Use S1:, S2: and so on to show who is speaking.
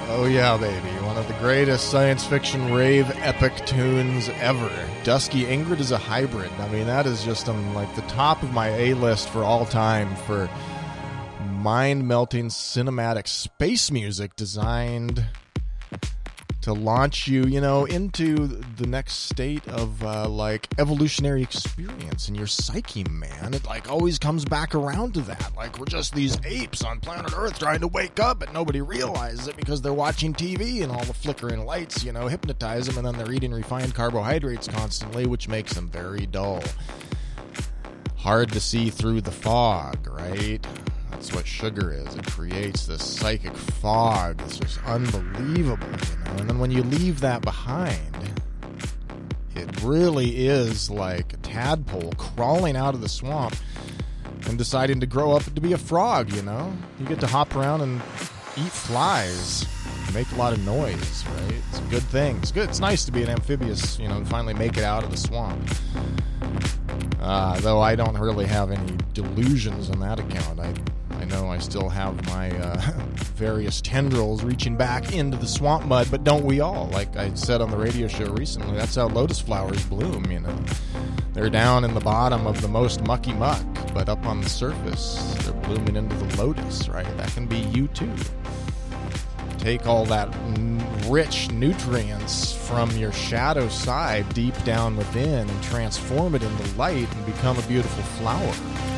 S1: Oh yeah, baby. One of the greatest science fiction rave epic tunes ever. Dusky Ingrid is a hybrid. I mean, that is just on like the top of my A-list for all time for mind-melting cinematic space music designed to launch you, into the next state of like evolutionary experience in your psyche, man. It like always comes back around to that. Like we're just these apes on planet Earth trying to wake up, but nobody realizes it because they're watching TV and all the flickering lights, hypnotize them, and then they're eating refined carbohydrates constantly, which makes them very dull. Hard to see through the fog, right? That's what sugar is. It creates this psychic fog. It's just unbelievable, And then when you leave that behind, it really is like a tadpole crawling out of the swamp and deciding to grow up to be a frog, You get to hop around and eat flies, make a lot of noise, right? It's a good thing. It's good. It's nice to be an amphibious, and finally make it out of the swamp. Though I don't really have any delusions on that account. I know I still have my various tendrils reaching back into the swamp mud, but don't we all? Like I said on the radio show recently, that's how lotus flowers bloom, They're down in the bottom of the most mucky muck, but up on the surface, they're blooming into the lotus, right? That can be you too. Take all that rich nutrients from your shadow side deep down within and transform it into light and become a beautiful flower.